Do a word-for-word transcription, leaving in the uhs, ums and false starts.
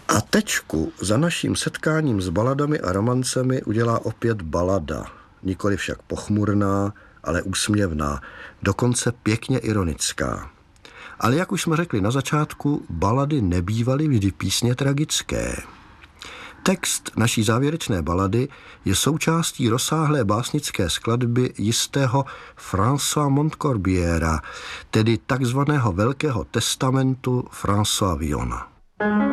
A tečku za naším setkáním s baladami a romancemi udělá opět balada. Nikoli však pochmurná, ale úsměvná, dokonce pěkně ironická. Ale jak už jsme řekli na začátku, balady nebývaly vždy písně tragické. Text naší závěrečné balady je součástí rozsáhlé básnické skladby jistého Françoise Montcorbiéra, tedy takzvaného Velkého testamentu Françoise Villona.